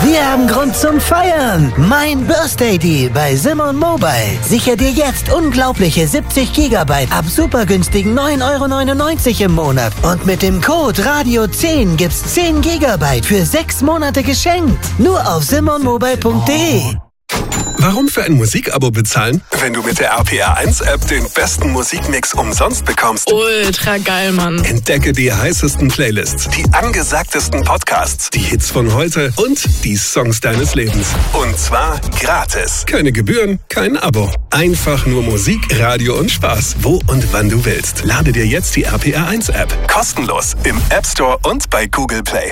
Wir haben Grund zum Feiern. Mein Birthday Deal bei Simon Mobile. Sicher dir jetzt unglaubliche 70 GB ab super günstigen 9,99 € im Monat. Und mit dem Code Radio10 gibt's 10 GB für 6 Monate geschenkt. Nur auf simonmobile.de. Warum für ein Musikabo bezahlen, wenn du mit der RPR1-App den besten Musikmix umsonst bekommst? Ultra geil, Mann. Entdecke die heißesten Playlists, die angesagtesten Podcasts, die Hits von heute und die Songs deines Lebens. Und zwar gratis. Keine Gebühren, kein Abo. Einfach nur Musik, Radio und Spaß, wo und wann du willst. Lade dir jetzt die RPR1-App. Kostenlos im App Store und bei Google Play.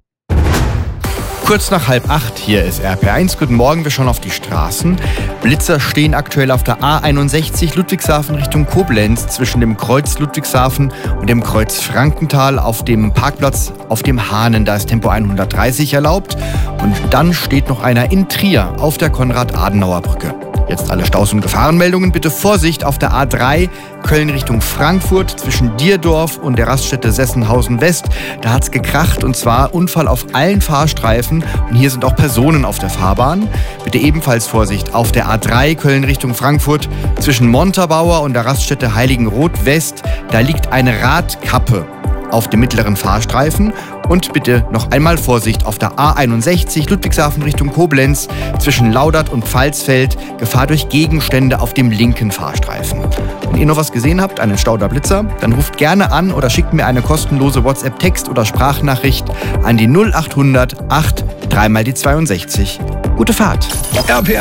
Kurz nach 7:30, hier ist RPR1. Guten Morgen, wir schauen auf die Straßen. Blitzer stehen aktuell auf der A61 Ludwigshafen Richtung Koblenz zwischen dem Kreuz Ludwigshafen und dem Kreuz Frankenthal auf dem Parkplatz auf dem Hahnen. Da ist Tempo 130 erlaubt. Und dann steht noch einer in Trier auf der Konrad-Adenauer-Brücke. Jetzt alle Staus- und Gefahrenmeldungen. Bitte Vorsicht auf der A3 Köln Richtung Frankfurt zwischen Dierdorf und der Raststätte Sessenhausen West. Da hat's gekracht und zwar Unfall auf allen Fahrstreifen und hier sind auch Personen auf der Fahrbahn. Bitte ebenfalls Vorsicht auf der A3 Köln Richtung Frankfurt zwischen Montabaur und der Raststätte Heiligenroth West. Da liegt eine Radkappe auf dem mittleren Fahrstreifen. Und bitte noch einmal Vorsicht auf der A61 Ludwigshafen Richtung Koblenz zwischen Laudert und Pfalzfeld. Gefahr durch Gegenstände auf dem linken Fahrstreifen. Wenn ihr noch was gesehen habt, einen Stau oder Blitzer, dann ruft gerne an oder schickt mir eine kostenlose WhatsApp-Text- oder Sprachnachricht an die 0800 8 3 mal die 62. Gute Fahrt. RPR